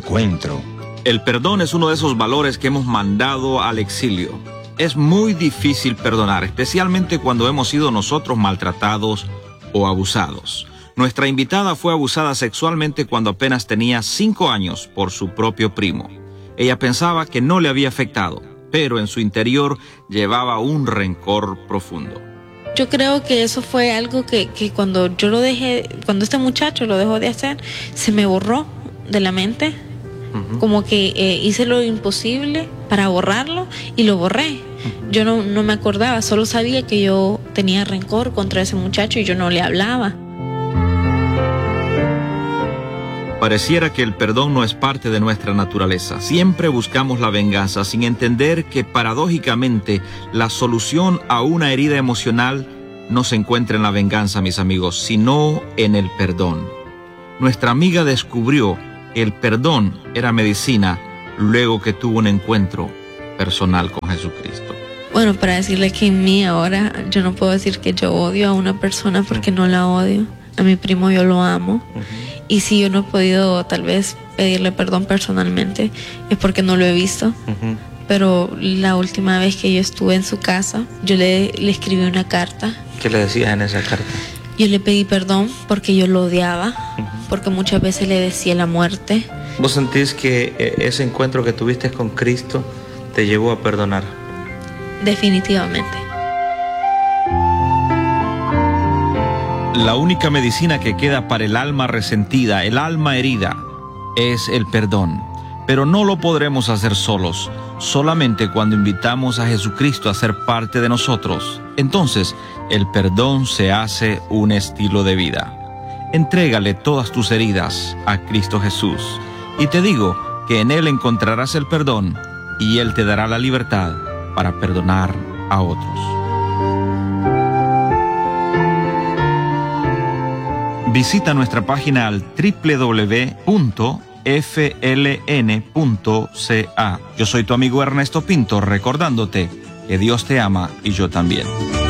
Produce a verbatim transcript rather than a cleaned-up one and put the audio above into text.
encuentro. El perdón es uno de esos valores que hemos mandado al exilio. Es muy difícil perdonar, especialmente cuando hemos sido nosotros maltratados o abusados. Nuestra invitada fue abusada sexualmente cuando apenas tenía cinco años por su propio primo. Ella pensaba que no le había afectado, pero en su interior llevaba un rencor profundo. Yo creo que eso fue algo que, que cuando yo lo dejé, cuando este muchacho lo dejó de hacer, se me borró de la mente. Uh-huh. Como que eh, hice lo imposible para borrarlo y lo borré. Uh-huh. Yo no, no me acordaba, solo sabía que yo tenía rencor contra ese muchacho y yo no le hablaba. Pareciera que el perdón no es parte de nuestra naturaleza. Siempre buscamos la venganza sin entender que paradójicamente la solución a una herida emocional no se encuentra en la venganza, mis amigos, sino en el perdón. Nuestra amiga descubrió que el perdón era medicina luego que tuvo un encuentro personal con Jesucristo. Bueno, para decirle que en mí ahora yo no puedo decir que yo odio a una persona porque no la odio. A mi primo yo lo amo. Uh-huh. Y si yo no he podido tal vez pedirle perdón personalmente es porque no lo he visto. Uh-huh. Pero la última vez que yo estuve en su casa, yo le, le escribí una carta. ¿Qué le decías en esa carta? Yo le pedí perdón porque yo lo odiaba, uh-huh. porque muchas veces le decía la muerte. ¿Vos sentís que ese encuentro que tuviste con Cristo te llevó a perdonar? Definitivamente. La única medicina que queda para el alma resentida, el alma herida, es el perdón. Pero no lo podremos hacer solos, solamente cuando invitamos a Jesucristo a ser parte de nosotros. Entonces, el perdón se hace un estilo de vida. Entrégale todas tus heridas a Cristo Jesús. Y te digo que en Él encontrarás el perdón y Él te dará la libertad para perdonar a otros. Visita nuestra página al doble u doble u doble u punto f l n punto c a. Yo soy tu amigo Ernesto Pinto, recordándote que Dios te ama y yo también.